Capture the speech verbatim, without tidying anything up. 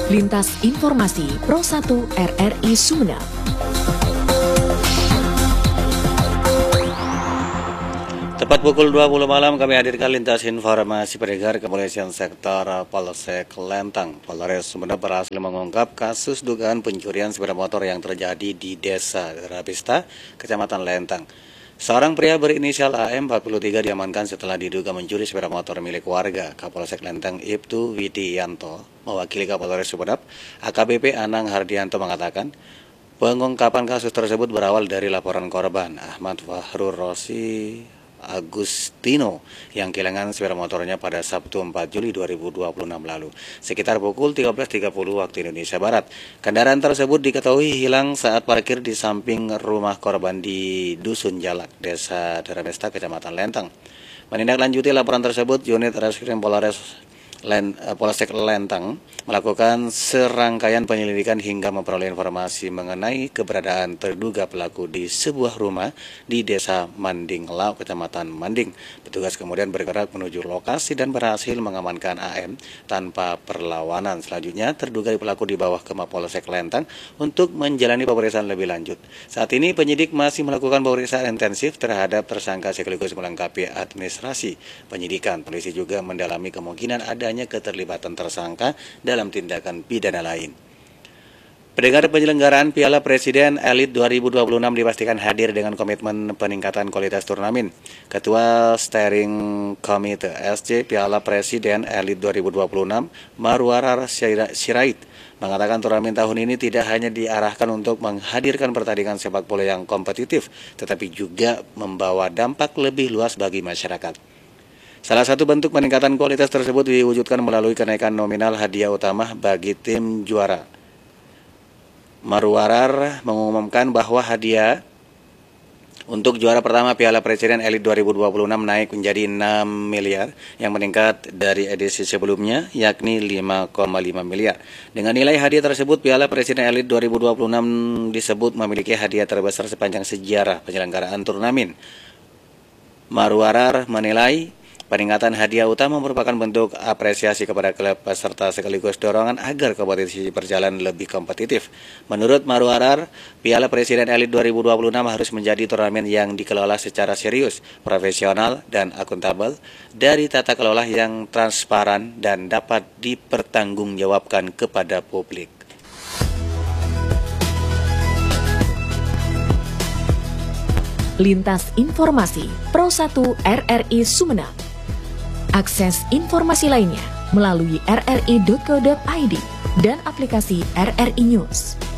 Lintas Informasi Pro satu R R I Sumeneb. Tepat pukul dua puluh malam kami hadirkan lintas informasi beredar Kepolisian Sektor Polsek Lentang. Polres Sumeneb berhasil mengungkap kasus dugaan pencurian sepeda motor yang terjadi di Desa Rapista, Kecamatan Lentang. Seorang pria berinisial A M empat puluh tiga diamankan setelah diduga mencuri sepeda motor milik warga. Kapolsek Lentang Ibtu Widianto mewakili Kapolres Sumeneb, A K B P Anang Hardianto mengatakan, pengungkapan kasus tersebut berawal dari laporan korban Ahmad Fahrur Rosi Agustino yang kehilangan sepeda motornya pada Sabtu empat Juli dua ribu dua puluh enam lalu, sekitar pukul tiga belas tiga puluh waktu Indonesia Barat. Kendaraan tersebut diketahui hilang saat parkir di samping rumah korban di Dusun Jalak, Desa Deramesta, Kecamatan Lentang. Menindaklanjuti laporan tersebut, unit Reskrim Polres Len, Polsek Lentang melakukan serangkaian penyelidikan hingga memperoleh informasi mengenai keberadaan terduga pelaku di sebuah rumah di Desa Manding Lau, Kecamatan Manding. Petugas kemudian bergerak menuju lokasi dan berhasil mengamankan A M tanpa perlawanan. Selanjutnya, terduga pelaku dibawa ke Mapolsek Lentang untuk menjalani pemeriksaan lebih lanjut. Saat ini penyidik masih melakukan pemeriksaan intensif terhadap tersangka sekaligus melengkapi administrasi penyidikan. Polisi juga mendalami kemungkinan adanya keterlibatan tersangka dalam tindakan pidana lain. Pendengar, penyelenggaraan Piala Presiden Elite dua ribu dua puluh enam dipastikan hadir dengan komitmen peningkatan kualitas turnamen. Ketua Steering Committee S C Piala Presiden Elite dua ribu dua puluh enam, Marwarar Sirait, mengatakan turnamen tahun ini tidak hanya diarahkan untuk menghadirkan pertandingan sepak bola yang kompetitif, tetapi juga membawa dampak lebih luas bagi masyarakat. Salah satu bentuk peningkatan kualitas tersebut diwujudkan melalui kenaikan nominal hadiah utama bagi tim juara. Marwarar mengumumkan bahwa hadiah untuk juara pertama Piala Presiden Elite dua ribu dua puluh enam naik menjadi enam miliar, yang meningkat dari edisi sebelumnya, yakni lima koma lima miliar. Dengan nilai hadiah tersebut, Piala Presiden Elite dua ribu dua puluh enam disebut memiliki hadiah terbesar sepanjang sejarah penyelenggaraan turnamen. Marwarar menilai peningkatan hadiah utama merupakan bentuk apresiasi kepada klub peserta sekaligus dorongan agar kompetisi berjalan lebih kompetitif. Menurut Marwarar, Piala Presiden Elite dua ribu dua puluh enam harus menjadi turnamen yang dikelola secara serius, profesional, dan akuntabel dari tata kelola yang transparan dan dapat dipertanggungjawabkan kepada publik. Lintas Informasi Pro satu R R I Sumeneb. Akses informasi lainnya melalui r r i dot co dot i d dan aplikasi R R I News.